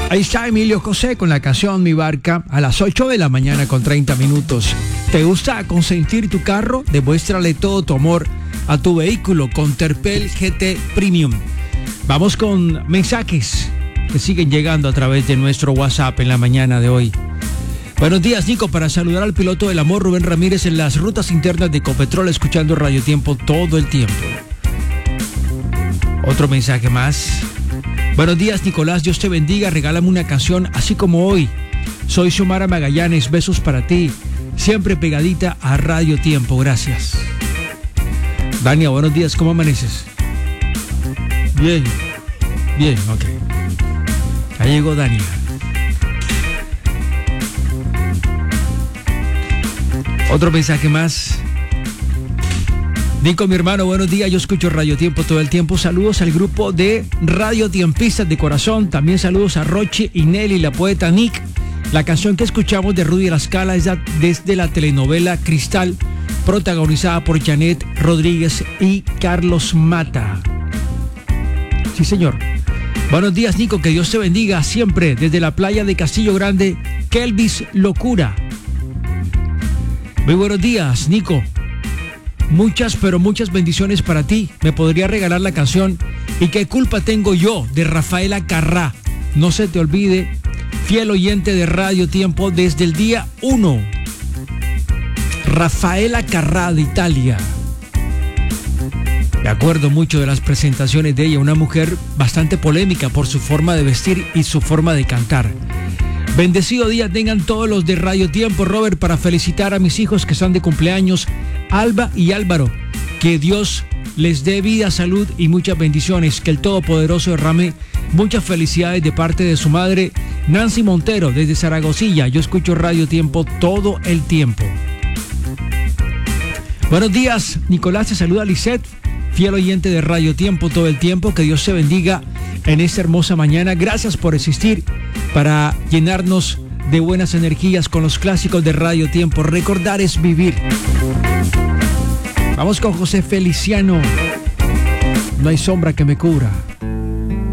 Ahí está Emilio José con la canción Mi Barca a las 8 de la mañana con 30 minutos. ¿Te gusta consentir tu carro? Demuéstrale todo tu amor a tu vehículo con Terpel GT Premium. Vamos con mensajes que siguen llegando a través de nuestro WhatsApp en la mañana de hoy. Buenos días, Nico, para saludar al piloto del amor Rubén Ramírez en las rutas internas de Ecopetrol, escuchando Radio Tiempo todo el tiempo. Otro mensaje más. Buenos días, Nicolás, Dios te bendiga, regálame una canción así como hoy. Soy Xiomara Magallanes, besos para ti, siempre pegadita a Radio Tiempo, gracias. Dania, buenos días, ¿cómo amaneces? Bien, ok. Ahí llegó Dania. Otro mensaje más. Nico, mi hermano, buenos días. Yo escucho Radio Tiempo todo el tiempo. Saludos al grupo de Radio Tiempistas de corazón. También saludos a Roche y Nelly, la poeta Nick. La canción que escuchamos de Rudy La Scala es desde la telenovela Cristal, protagonizada por Janet Rodríguez y Carlos Mata. Sí, señor. Buenos días, Nico. Que Dios te bendiga siempre. Desde la playa de Castillo Grande, Kelvis Locura. Muy buenos días, Nico. Muchas, pero muchas bendiciones para ti. ¿Me podría regalar la canción ¿Y qué culpa tengo yo? De Rafaela Carrá? No se te olvide, fiel oyente de Radio Tiempo desde el día 1. Rafaela Carrá de Italia. Me acuerdo mucho de las presentaciones de ella, una mujer bastante polémica por su forma de vestir y su forma de cantar. Bendecido día tengan todos los de Radio Tiempo, Robert, para felicitar a mis hijos que están de cumpleaños, Alba y Álvaro. Que Dios les dé vida, salud y muchas bendiciones. Que el Todopoderoso derrame muchas felicidades de parte de su madre, Nancy Montero, desde Zaragozilla. Yo escucho Radio Tiempo todo el tiempo. Buenos días, Nicolás, te saluda Lisette, fiel oyente de Radio Tiempo todo el tiempo. Que Dios te bendiga en esta hermosa mañana. Gracias por existir para llenarnos de buenas energías con los clásicos de Radio Tiempo. Recordar es vivir. Vamos con José Feliciano. No hay sombra que me cubra.